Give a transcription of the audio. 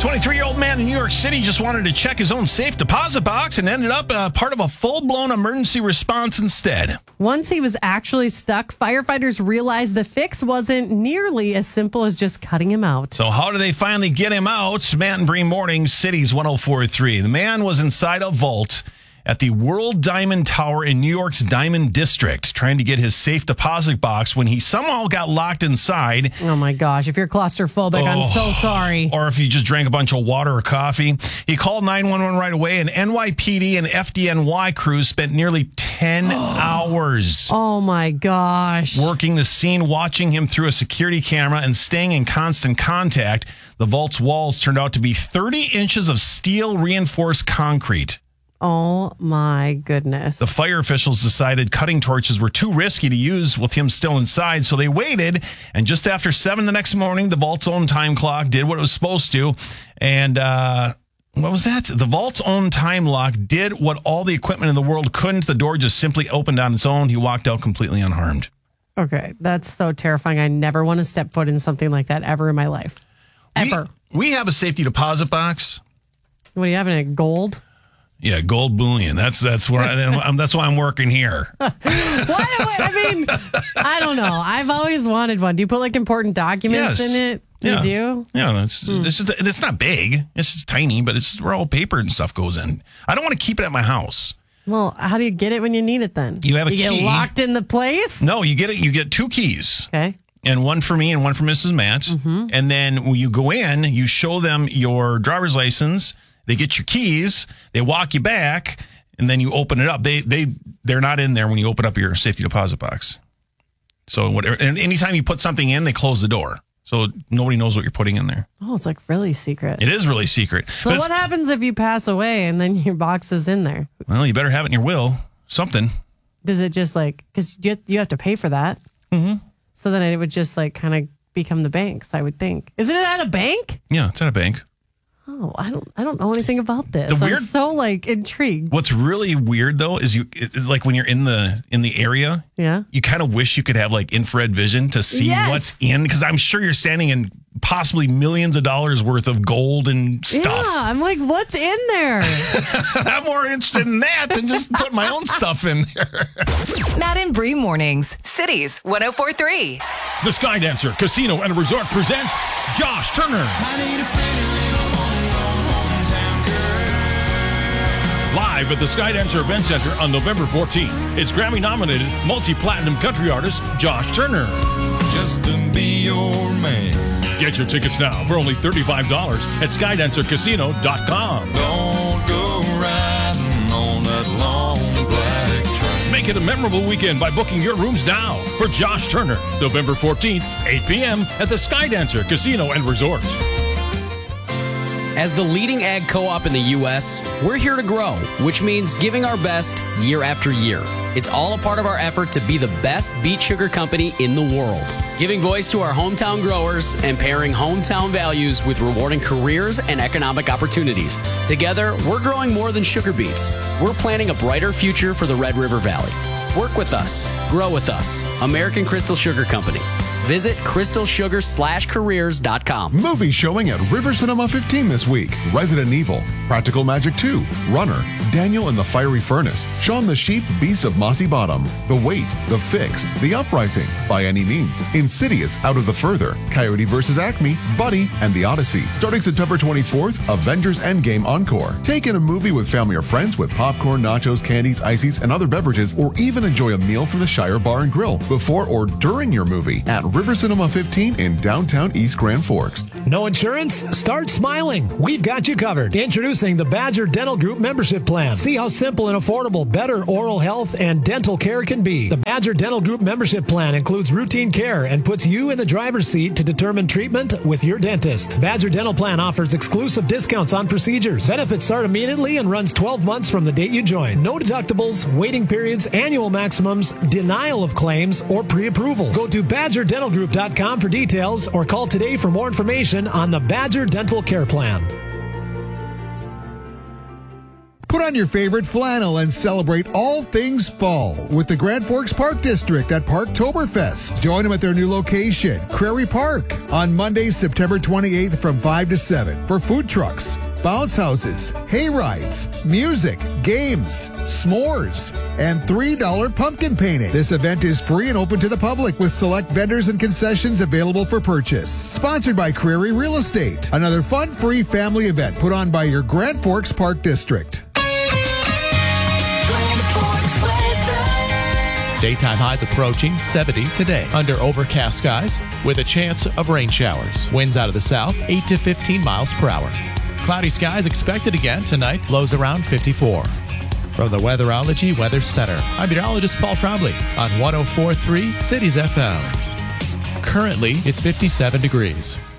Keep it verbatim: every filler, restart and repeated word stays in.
twenty-three-year-old man in New York City just wanted to check his own safe deposit box and ended up uh, part of a full-blown emergency response instead. Once he was actually stuck, firefighters realized the fix wasn't nearly as simple as just cutting him out. So how did they finally get him out? Matt and Bree Mornings, Cities one oh four point three. The man was inside a vault at the World Diamond Tower in New York's Diamond District, trying to get his safe deposit box when he somehow got locked inside. Oh my gosh, if you're claustrophobic, oh, I'm so sorry. Or if you just drank a bunch of water or coffee. He called nine one one right away, and N Y P D and F D N Y crews spent nearly ten hours. Oh my gosh. Working the scene, watching him through a security camera, and staying in constant contact. The vault's walls turned out to be thirty inches of steel reinforced concrete. Oh, my goodness. The fire officials decided cutting torches were too risky to use with him still inside, so they waited. And just after seven the next morning, the vault's own time clock did what it was supposed to. And uh, what was that? The vault's own time lock did what all the equipment in the world couldn't. The door just simply opened on its own. He walked out completely unharmed. Okay, that's so terrifying. I never want to step foot in something like that ever in my life. Ever. We, we have a safety deposit box. What do you have in it? Gold? Yeah, gold bullion. That's that's where I, that's why I'm working here. Why? I mean, I don't know. I've always wanted one. Do you put like important documents yes. in it? Yeah. You do? Yeah, it's mm. it's, just, it's not big. It's just tiny, but it's where all paper and stuff goes in. I don't want to keep it at my house. Well, how do you get it when you need it then? You have a you key. You get locked in the place? No, you get it. You get two keys. Okay. And one for me and one for Missus Matt. Mm-hmm. And then when you go in, you show them your driver's license. They get your keys, they walk you back, and then you open it up. They they they're not in there when you open up your safety deposit box. So whatever, and anytime you put something in, they close the door, so nobody knows what you're putting in there. Oh, it's like really secret. It is really secret. So what happens if you pass away and then your box is in there? Well, you better have it in your will. Something. Does it just like because you you have to pay for that? Mm-hmm. So then it would just like kind of become the bank's. I would think. Isn't it at a bank? Yeah, it's at a bank. Oh, I don't I don't know anything about this. The weird, I'm so like intrigued. What's really weird though is you is like when you're in the in the area, yeah, you kind of wish you could have like infrared vision to see yes. what's in, because I'm sure you're standing in possibly millions of dollars worth of gold and stuff. Yeah, I'm like, what's in there? I'm more interested in that than just putting my own stuff in there. Matt and Bree Mornings, Cities one oh four point three. The Skydancer Casino and Resort presents Josh Turner. Live at the Skydancer Event Center on November fourteenth. It's Grammy-nominated multi-platinum country artist Josh Turner. Just to be your man. Get your tickets now for only thirty-five dollars at skydancer casino dot com. Don't go riding on that long black train. Make it a memorable weekend by booking your rooms now for Josh Turner, November fourteenth, eight p.m. at the Skydancer Casino and Resort. As the leading ag co-op in the U S, we're here to grow, which means giving our best year after year. It's all a part of our effort to be the best beet sugar company in the world, giving voice to our hometown growers and pairing hometown values with rewarding careers and economic opportunities. Together, we're growing more than sugar beets. We're planning a brighter future for the Red River Valley. Work with us. Grow with us. American Crystal Sugar Company. Visit crystal sugar slash careers dot com. Movie showing at River Cinema fifteen this week. Resident Evil, Practical Magic two, Runner, Daniel and the Fiery Furnace, Shaun the Sheep, Beast of Mossy Bottom, The Wait, The Fix, The Uprising, By Any Means, Insidious, Out of the Further, Coyote versus Acme, Buddy, and The Odyssey. Starting September twenty-fourth, Avengers Endgame Encore. Take in a movie with family or friends with popcorn, nachos, candies, ices, and other beverages, or even enjoy a meal from the Shire Bar and Grill before or during your movie at River Cinema fifteen in downtown East Grand Forks. No insurance? Start smiling. We've got you covered. Introducing the Badger Dental Group membership plan. See how simple and affordable better oral health and dental care can be. The Badger Dental Group membership plan includes routine care and puts you in the driver's seat to determine treatment with your dentist. Badger Dental Plan offers exclusive discounts on procedures. Benefits start immediately and runs twelve months from the date you join. No deductibles, waiting periods, annual maximums, denial of claims, or pre-approvals. Go to badger dental group dot com for details or call today for more information on the Badger Dental Care Plan. Put on your favorite flannel and celebrate all things fall with the Grand Forks Park District at Parktoberfest. Join them at their new location, Prairie Park, on Monday, September twenty-eighth from five to seven for food trucks, bounce houses, hay rides, music, games, s'mores, and three dollar pumpkin painting. This event is free and open to the public with select vendors and concessions available for purchase. Sponsored by Prairie Real Estate. Another fun, free family event put on by your Grand Forks Park District. Daytime highs approaching seventy today under overcast skies with a chance of rain showers. Winds out of the south, eight to fifteen miles per hour. Cloudy skies expected again tonight, lows around fifty-four. From the Weatherology Weather Center, I'm meteorologist Paul Trombley on one oh four point three Cities F M. Currently, it's fifty-seven degrees.